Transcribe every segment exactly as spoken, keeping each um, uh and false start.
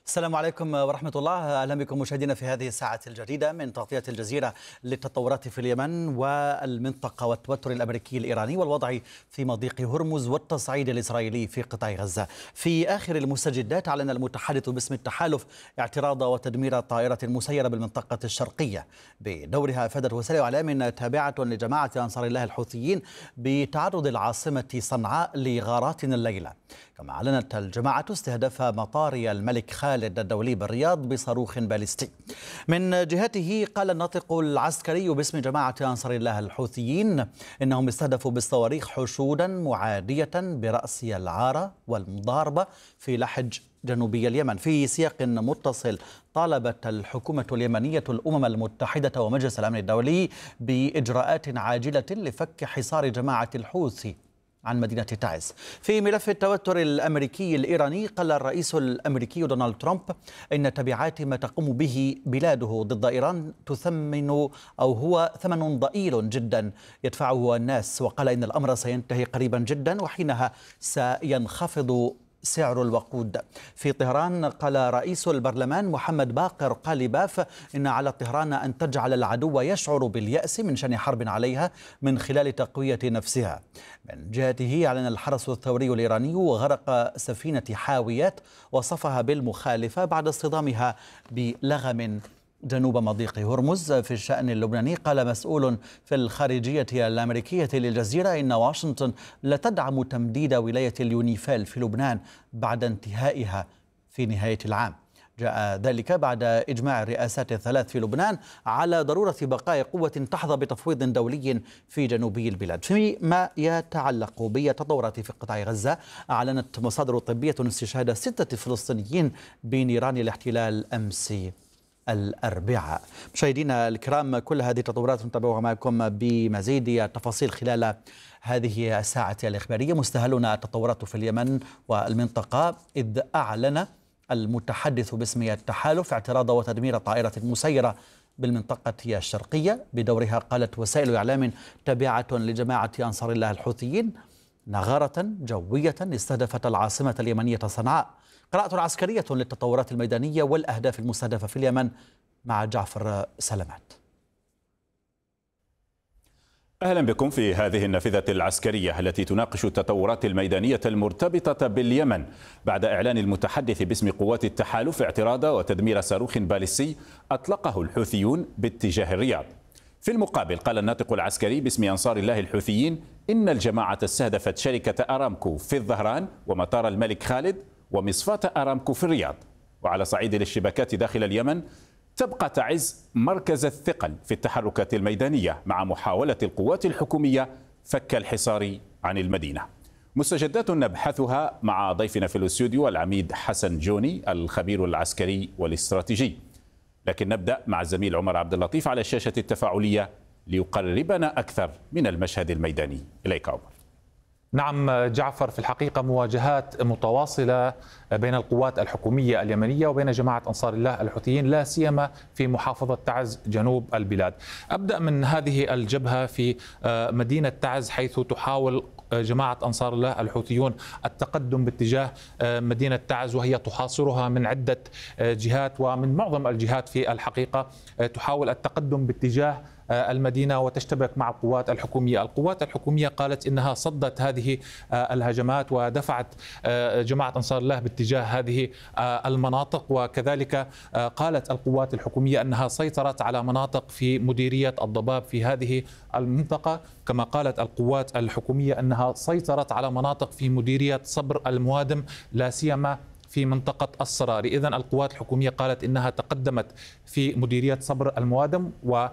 السلام عليكم ورحمة الله. أهلا بكم مشاهدينا في هذه الساعة الجديدة من تغطية الجزيرة للتطورات في اليمن والمنطقة والتوتر الأمريكي الإيراني والوضع في مضيق هرمز والتصعيد الإسرائيلي في قطاع غزة. في آخر المستجدات أعلن المتحدث باسم التحالف اعتراض وتدمير طائرة مسيرة بالمنطقة الشرقية. بدورها أفادت وسائل إعلام تابعة لجماعة أنصار الله الحوثيين بتعرض العاصمة صنعاء لغارات الليلة. كما أعلنت الجماعة استهداف مطار الملك خالد الدولي بالرياض بصاروخ باليستي. من جهته قال الناطق العسكري باسم جماعة أنصار الله الحوثيين إنهم استهدفوا بالصواريخ حشودا معادية برأس العارة والمضاربة في لحج جنوبي اليمن. في سياق متصل طالبت الحكومة اليمنية الأمم المتحدة ومجلس الأمن الدولي بإجراءات عاجلة لفك حصار جماعة الحوثي عن مدينة تعز. في ملف التوتر الأمريكي الإيراني قال الرئيس الأمريكي دونالد ترامب إن تبعات ما تقوم به بلاده ضد إيران تثمن أو هو ثمن ضئيل جدا يدفعه الناس، وقال إن الأمر سينتهي قريبا جدا وحينها سينخفض سعر الوقود. في طهران قال رئيس البرلمان محمد باقر قالباف إن على طهران أن تجعل العدو يشعر باليأس من شن حرب عليها من خلال تقوية نفسها. من جهته أعلن الحرس الثوري الإيراني غرق سفينة حاويات وصفها بالمخالفة بعد اصطدامها بلغم جنوب مضيق هرمز. في الشأن اللبناني قال مسؤول في الخارجية الأمريكية للجزيرة إن واشنطن لا تدعم تمديد ولاية اليونيفيل في لبنان بعد انتهائها في نهاية العام. جاء ذلك بعد إجماع الرئاسات الثلاث في لبنان على ضرورة بقاء قوة تحظى بتفويض دولي في جنوبي البلاد. فيما يتعلق بالتطورات في قطاع غزة، أعلنت مصادر طبية استشهاد ستة فلسطينيين بنيران الاحتلال أمس الأربعاء. مشاهدينا الكرام، كل هذه التطورات نتابعها معكم بمزيد التفاصيل خلال هذه الساعة الإخبارية. مستهلنا التطورات في اليمن والمنطقة، إذ أعلن المتحدث باسم التحالف اعتراض وتدمير طائرة مسيرة بالمنطقة الشرقية. بدورها قالت وسائل إعلام تابعة لجماعة أنصار الله الحوثيين نغارة جوية استهدفت العاصمة اليمنية صنعاء. قراءة عسكرية للتطورات الميدانية والأهداف المستهدفة في اليمن مع جعفر سلامات. أهلا بكم في هذه النافذة العسكرية التي تناقش التطورات الميدانية المرتبطة باليمن بعد إعلان المتحدث باسم قوات التحالف اعتراض وتدمير صاروخ باليستي أطلقه الحوثيون باتجاه الرياض. في المقابل قال الناطق العسكري باسم أنصار الله الحوثيين إن الجماعة استهدفت شركة أرامكو في الظهران ومطار الملك خالد ومصفاة أرامكو في الرياض. وعلى صعيد الاشتباكات داخل اليمن، تبقى تعز مركز الثقل في التحركات الميدانية مع محاولة القوات الحكومية فك الحصار عن المدينة. مستجدات نبحثها مع ضيفنا في الاستوديو العميد حسن جوني الخبير العسكري والاستراتيجي. لكن نبدأ مع الزميل عمر عبد اللطيف على الشاشة التفاعلية ليقربنا أكثر من المشهد الميداني. إليك عمر. نعم جعفر، في الحقيقة مواجهات متواصلة بين القوات الحكومية اليمنية وبين جماعة أنصار الله الحوثيين، لا سيما في محافظة تعز جنوب البلاد. أبدأ من هذه الجبهة في مدينة تعز، حيث تحاول جماعة أنصار الله الحوثيون التقدم باتجاه مدينة تعز، وهي تحاصرها من عدة جهات، ومن معظم الجهات في الحقيقة تحاول التقدم باتجاه المدينة وتشتبك مع القوات الحكومية. القوات الحكومية قالت إنها صدت هذه الهجمات ودفعت جماعة أنصار الله باتجاه هذه المناطق، وكذلك قالت القوات الحكومية أنها سيطرت على مناطق في مديرية الضباب في هذه المنطقة، كما قالت القوات الحكومية أنها سيطرت على مناطق في مديرية صبر الموادم لا سيما في منطقة الصراري. إذن القوات الحكومية قالت إنها تقدمت في مديرية صبر الموادم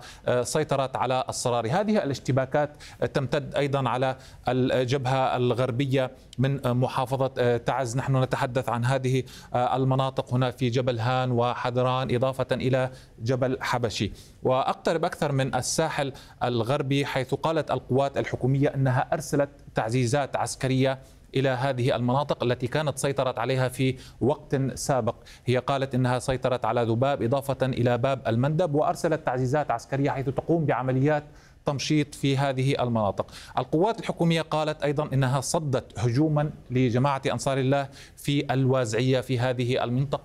وسيطرت على الصراري. هذه الاشتباكات تمتد أيضا على الجبهة الغربية من محافظة تعز. نحن نتحدث عن هذه المناطق هنا في جبل هان وحذران، إضافة إلى جبل حبشي. وأقترب أكثر من الساحل الغربي، حيث قالت القوات الحكومية أنها أرسلت تعزيزات عسكرية إلى هذه المناطق التي كانت سيطرت عليها في وقت سابق. هي قالت إنها سيطرت على ذباب إضافة إلى باب المندب، وأرسلت تعزيزات عسكرية حيث تقوم بعمليات تمشيط في هذه المناطق. القوات الحكومية قالت أيضا إنها صدت هجوما لجماعة أنصار الله في الوازعية في هذه المنطقة،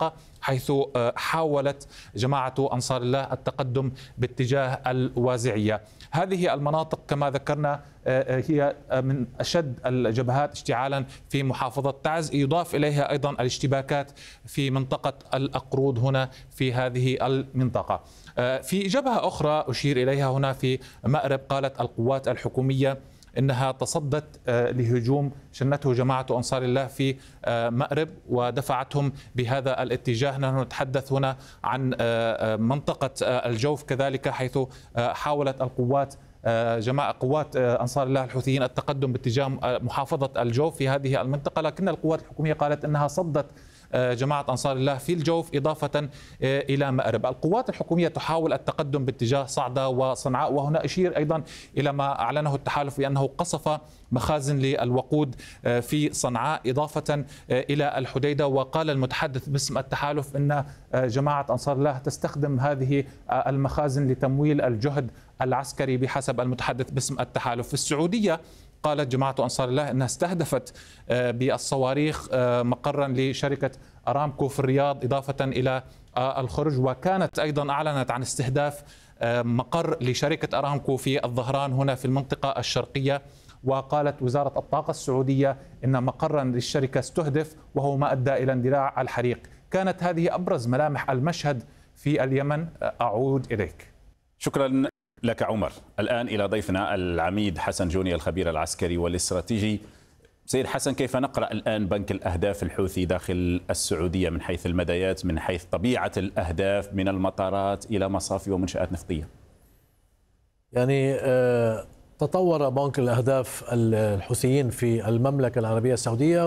حيث حاولت جماعة أنصار الله التقدم باتجاه الوازعية. هذه المناطق كما ذكرنا هي من أشد الجبهات اشتعالا في محافظة تعز، يضاف إليها أيضا الاشتباكات في منطقة الأقرود هنا في هذه المنطقة. في جبهة أخرى أشير إليها هنا في مأرب، قالت القوات الحكومية إنها تصدت لهجوم شنته جماعة أنصار الله في مأرب ودفعتهم بهذا الاتجاه. نحن نتحدث هنا عن منطقة الجوف كذلك، حيث حاولت القوات جماعة قوات أنصار الله الحوثيين التقدم باتجاه محافظة الجوف في هذه المنطقة، لكن القوات الحكومية قالت أنها صدت جماعة أنصار الله في الجوف إضافة إلى مأرب. القوات الحكومية تحاول التقدم باتجاه صعدة وصنعاء، وهنا أشير أيضا إلى ما أعلنه التحالف بأنه قصف مخازن للوقود في صنعاء إضافة إلى الحديدة. وقال المتحدث باسم التحالف أن جماعة أنصار الله تستخدم هذه المخازن لتمويل الجهد العسكري بحسب المتحدث باسم التحالف. في السعودية قالت جماعة أنصار الله أنها استهدفت بالصواريخ مقرا لشركة أرامكو في الرياض إضافة إلى الخرج، وكانت أيضا أعلنت عن استهداف مقر لشركة أرامكو في الظهران هنا في المنطقة الشرقية. وقالت وزارة الطاقة السعودية أن مقرا للشركة استهدف وهو ما أدى إلى اندلاع الحريق. كانت هذه أبرز ملامح المشهد في اليمن. أعود إليك. شكرا لك عمر. الآن إلى ضيفنا العميد حسن جوني الخبير العسكري والاستراتيجي. سيد حسن، كيف نقرأ الآن بنك الأهداف الحوثي داخل السعودية من حيث المدايات، من حيث طبيعة الأهداف من المطارات إلى مصافي ومنشآت نفطية؟ يعني تطور بنك الأهداف الحوثيين في المملكة العربية السعودية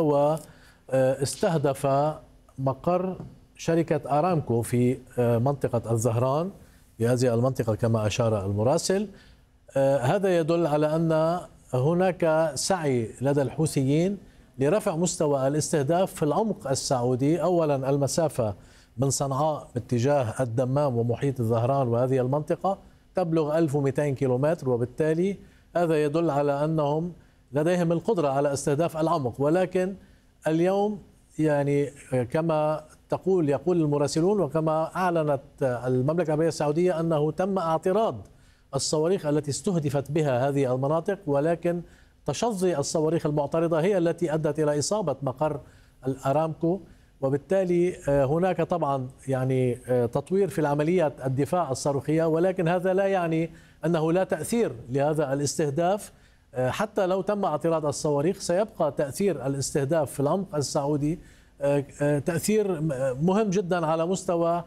واستهدف مقر شركة أرامكو في منطقة الظهران في هذه المنطقة كما أشار المراسل. هذا يدل على أن هناك سعي لدى الحوثيين لرفع مستوى الاستهداف في العمق السعودي. أولا المسافة من صنعاء باتجاه الدمام ومحيط الظهران وهذه المنطقة تبلغ ألف ومئتين كيلومتر، وبالتالي هذا يدل على أنهم لديهم القدرة على استهداف العمق. ولكن اليوم يعني كما تقول يقول المراسلون وكما أعلنت المملكة العربية السعودية أنه تم اعتراض الصواريخ التي استهدفت بها هذه المناطق، ولكن تشظي الصواريخ المعترضة هي التي أدت إلى إصابة مقر الأرامكو. وبالتالي هناك طبعا يعني تطوير في العمليات الدفاع الصاروخية، ولكن هذا لا يعني أنه لا تأثير لهذا الاستهداف. حتى لو تم اعتراض الصواريخ سيبقى تأثير الاستهداف في العمق السعودي تأثير مهم جدا على مستوى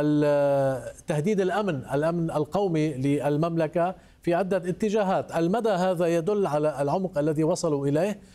تهديد الأمن الأمن القومي للمملكة في عدة اتجاهات. المدى هذا يدل على العمق الذي وصلوا إليه.